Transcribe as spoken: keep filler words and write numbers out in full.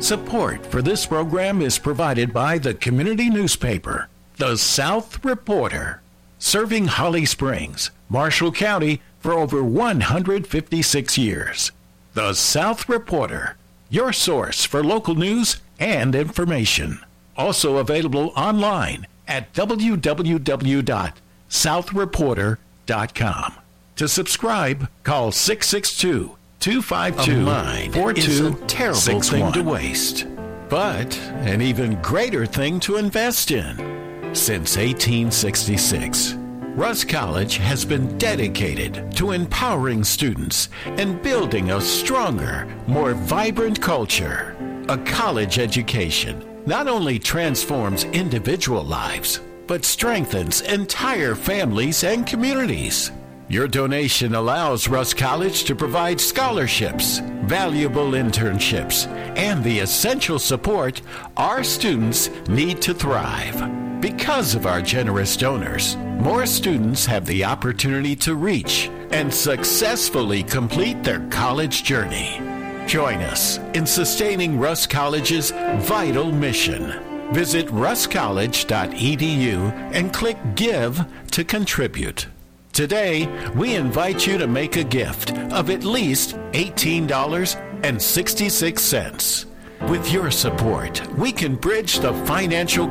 Support for this program is provided by the community newspaper, The South Reporter, serving Holly Springs, Marshall County for over one hundred fifty-six years. The South Reporter, your source for local news and information. Also available online at w w w dot south reporter dot com. To subscribe, call six six two, two five two, four two six one. A terrible thing to waste, but an even greater thing to invest in. Since eighteen sixty-six, Russ College has been dedicated to empowering students and building a stronger, more vibrant culture. A college education not only transforms individual lives, but strengthens entire families and communities. Your donation allows Russ College to provide scholarships, valuable internships, and the essential support our students need to thrive. Because of our generous donors, more students have the opportunity to reach and successfully complete their college journey. Join us in sustaining Russ College's vital mission. Visit russ college dot e d u and click Give to contribute. Today, we invite you to make a gift of at least eighteen dollars and sixty-six cents. With your support, we can bridge the financial